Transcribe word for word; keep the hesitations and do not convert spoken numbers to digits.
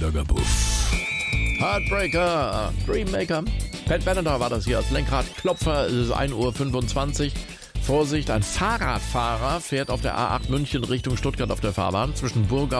Schlagerpuff. Heartbreaker, Dreammaker. Pat Benatar war das hier als Lenkradklopfer. Es ist ein Uhr fünfundzwanzig. Vorsicht, ein Fahrradfahrer fährt auf der A acht München Richtung Stuttgart auf der Fahrbahn zwischen Burgau